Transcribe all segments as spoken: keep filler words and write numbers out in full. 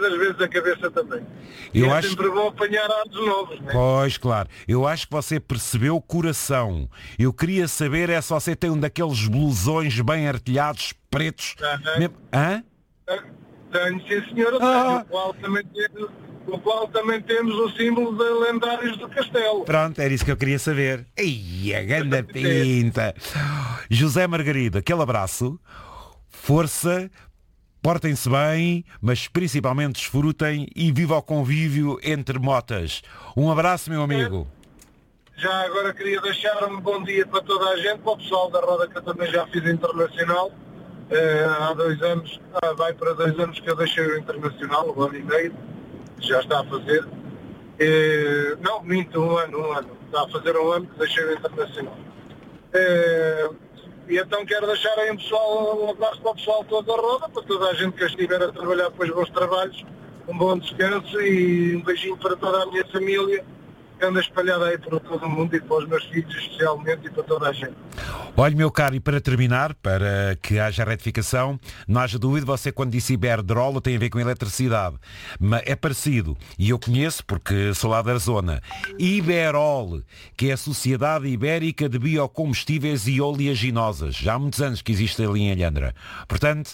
muitas vezes a cabeça também. Eu e é acho... sempre bom apanhar ares novos, né? Pois, claro. Eu acho que você percebeu o coração. Eu queria saber é se você tem um daqueles blusões bem artilhados, pretos. Uhum. Mesmo... Hã? Tenho, sim senhora, ah. o, qual também temos, o qual também temos o símbolo de lendários do castelo. Pronto, era isso que eu queria saber. Ei, a ganda pinta. José Margarida, aquele abraço. Força. Portem-se bem, mas principalmente desfrutem e viva o convívio entre motas. Um abraço, meu amigo. Já agora queria deixar um bom dia para toda a gente, para o pessoal da roda que eu também já fiz internacional. Uh, há dois anos, ah, vai para dois anos que eu deixei o internacional, um ano e meio, já está a fazer. Uh, não, minto, um ano, um ano. Está a fazer um ano que deixei o internacional. Uh, E então quero deixar aí um, pessoal, um abraço para o pessoal todo da roda, para toda a gente que estiver a trabalhar depois bons trabalhos, um bom descanso e um beijinho para toda a minha família, que anda espalhada aí por todo o mundo e para os meus filhos especialmente e para toda a gente. Olha, meu caro, e para terminar, para que haja retificação, não haja dúvida, você quando disse Iberdrola tem a ver com eletricidade, mas é parecido, e eu conheço porque sou lá da zona. Iberol, que é a Sociedade Ibérica de Biocombustíveis e Oleaginosas. Já há muitos anos que existe ali em Alhandra. Portanto,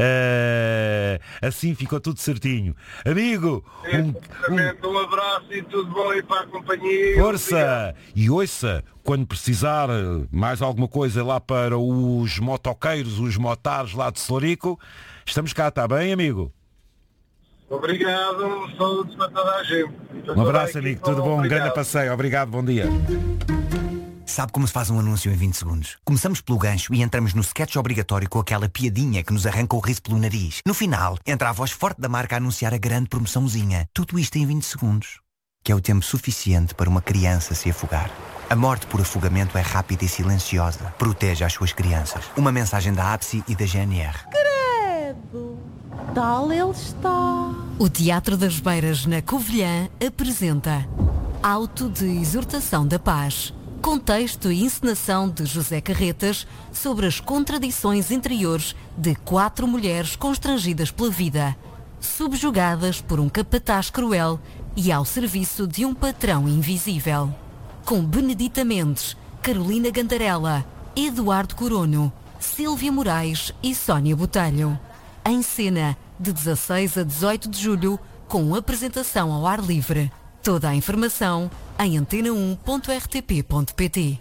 uh, assim ficou tudo certinho. Amigo, um, um... um abraço e tudo bom aí para a companhia. Força! E ouça, quando precisar mais alguma coisa lá para os motoqueiros, os motares lá de Celurico, estamos cá, está bem, amigo? Obrigado, um saúde para toda a gente. Um abraço, amigo, tudo bom? Um grande passeio, obrigado, bom dia. Sabe como se faz um anúncio em vinte segundos? Começamos pelo gancho e entramos no sketch obrigatório com aquela piadinha que nos arranca o riso pelo nariz. No final, entra a voz forte da marca a anunciar a grande promoçãozinha. Tudo isto em vinte segundos. Que é o tempo suficiente para uma criança se afogar. A morte por afogamento é rápida e silenciosa. Proteja as suas crianças. Uma mensagem da A P S I e da G N R. Credo! Tal ele está. O Teatro das Beiras na Covilhã apresenta Auto de Exortação da Paz. Contexto e encenação de José Carretas sobre as contradições interiores de quatro mulheres constrangidas pela vida, subjugadas por um capataz cruel e ao serviço de um patrão invisível. Com Benedita Mendes, Carolina Gandarella, Eduardo Corono, Sílvia Moraes e Sónia Botelho. Em cena, de dezasseis a dezoito de julho, com apresentação ao ar livre. Toda a informação em antena um ponto r t p ponto p t.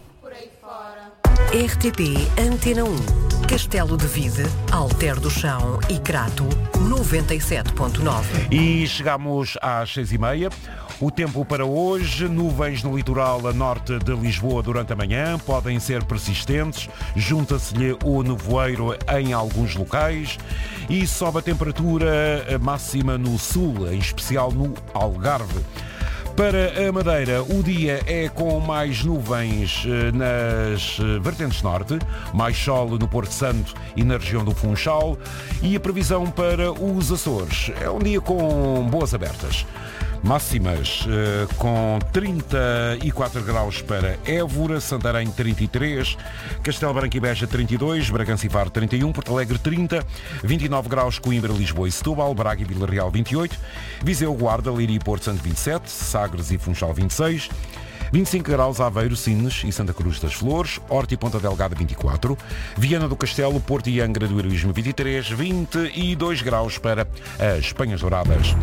R T P Antena um. Castelo de Vide, Alter do Chão e Crato, noventa e sete ponto nove. E chegamos às seis e meia. O tempo para hoje, nuvens no litoral a norte de Lisboa durante a manhã, podem ser persistentes, junta-se-lhe o nevoeiro em alguns locais e sobe a temperatura máxima no sul, em especial no Algarve. Para a Madeira, o dia é com mais nuvens nas vertentes norte, mais sol no Porto Santo e na região do Funchal, e a previsão para os Açores é um dia com boas abertas. Máximas uh, com trinta e quatro graus para Évora, Santarém trinta e três, Castelo Branco e Beja trinta e dois, Bragança e Faro trinta e um, Porto Alegre trinta, vinte e nove graus Coimbra, Lisboa e Setúbal, Braga e Vila Real vinte e oito, Viseu, Guarda, Leiria e Porto Santo vinte e sete, Sagres e Funchal vinte e seis, vinte e cinco graus Aveiro, Sines e Santa Cruz das Flores, Horta e Ponta Delgada vinte e quatro, Viana do Castelo, Porto e Angra do Heroísmo vinte e três, vinte e dois graus para as Penhas Douradas.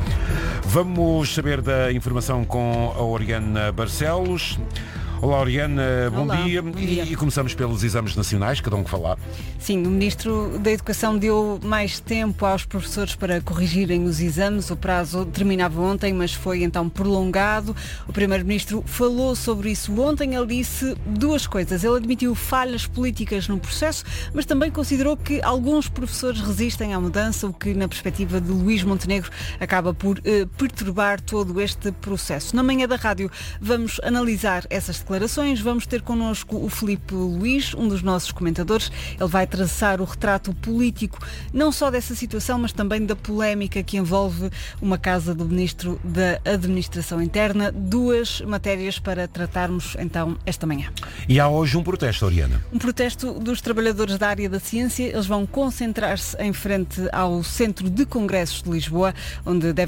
Vamos saber da informação com a Oriana Barcelos. Olá, Oriana, bom, Olá, dia. bom dia. E, e começamos pelos exames nacionais, cada um que falar. Sim, o Ministro da Educação deu mais tempo aos professores para corrigirem os exames. O prazo terminava ontem, mas foi então prolongado. O Primeiro-Ministro falou sobre isso ontem. Ele disse duas coisas. Ele admitiu falhas políticas no processo, mas também considerou que alguns professores resistem à mudança, o que, na perspectiva de Luís Montenegro, acaba por eh, perturbar todo este processo. Na manhã da rádio vamos analisar essas declarações. Vamos ter connosco o Filipe Luís, um dos nossos comentadores. Ele vai traçar o retrato político não só dessa situação, mas também da polémica que envolve uma casa do Ministro da Administração Interna. Duas matérias para tratarmos então esta manhã. E há hoje um protesto, Oriana. Um protesto dos trabalhadores da área da ciência. Eles vão concentrar-se em frente ao Centro de Congressos de Lisboa, onde deve